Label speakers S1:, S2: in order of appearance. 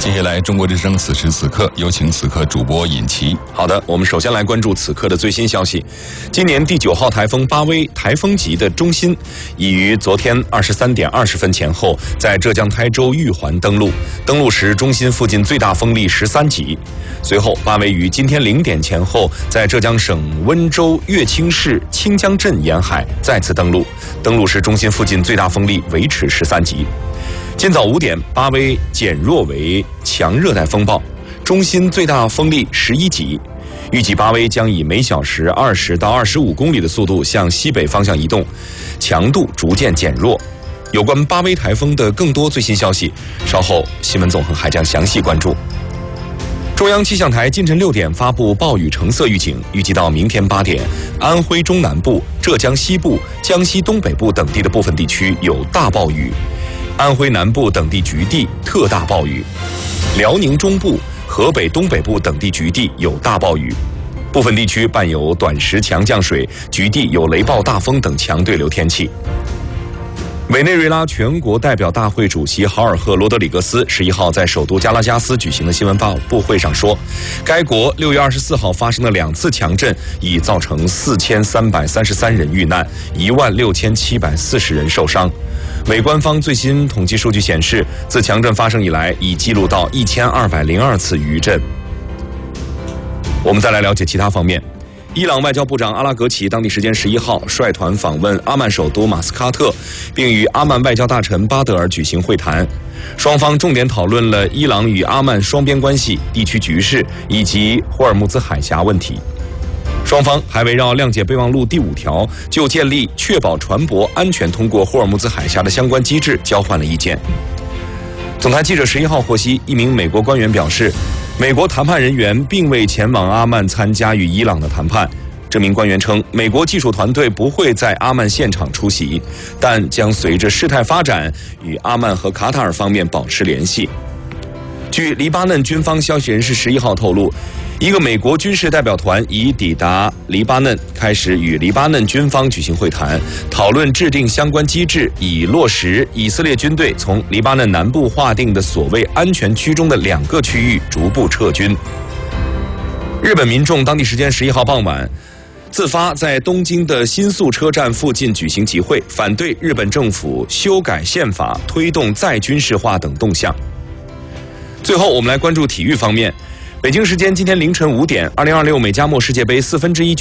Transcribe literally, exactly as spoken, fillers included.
S1: 接下来，中国之声此时此刻有请此刻主播尹奇。
S2: 好的，我们首先来关注此刻的最新消息。今年第九号台风巴威台风级的中心，已于昨天二十三点二十分前后，在浙江台州玉环登陆。登陆时，中心附近最大风力十三级。随后，巴威于今天零点前后，在浙江省温州乐清市清江镇沿海再次登陆。登陆时，中心附近最大风力维持十三级。今早五点，巴威减弱为强热带风暴，中心最大风力十一级。预计巴威将以每小时二十到二十五公里的速度向西北方向移动，强度逐渐减弱。有关巴威台风的更多最新消息，稍后新闻纵横还将详细关注。中央气象台今晨六点发布暴雨橙色预警，预计到明天八点，安徽中南部、浙江西部、江西东北部等地的部分地区有大暴雨。安徽南部等地局地特大暴雨，辽宁中部、河北东北部等地局地有大暴雨，部分地区伴有短时强降水，局地有雷暴大风等强对流天气。委内瑞拉全国代表大会主席豪尔赫·罗德里格斯十一号在首都加拉加斯举行的新闻发布会上说，该国六月二十四号发生的两次强震已造成四千三百三十三人遇难，一万六千七百四十人受伤。委官方最新统计数据显示，自强震发生以来，已记录到一千二百零二次余震。我们再来了解其他方面。伊朗外交部长阿拉格齐当地时间十一号率团访问阿曼首都马斯喀特，并与阿曼外交大臣巴德尔举行会谈。双方重点讨论了伊朗与阿曼双边关系、地区局势以及霍尔木兹海峡问题。双方还围绕谅解备忘录第五条就建立确保船舶安全通过霍尔木兹海峡的相关机制交换了意见。总台记者十一号获悉，一名美国官员表示，美国谈判人员并未前往阿曼参加与伊朗的谈判。这名官员称，美国技术团队不会在阿曼现场出席，但将随着事态发展与阿曼和卡塔尔方面保持联系。据黎巴嫩军方消息人士十一号透露，一个美国军事代表团已抵达黎巴嫩，开始与黎巴嫩军方举行会谈，讨论制定相关机制，以落实以色列军队从黎巴嫩南部划定的所谓安全区中的两个区域逐步撤军。日本民众当地时间十一号傍晚自发在东京的新宿车站附近举行集会，反对日本政府修改宪法、推动再军事化等动向。最后，我们来关注体育方面。北京时间今天凌晨五点，二零二六美加墨世界杯四分之一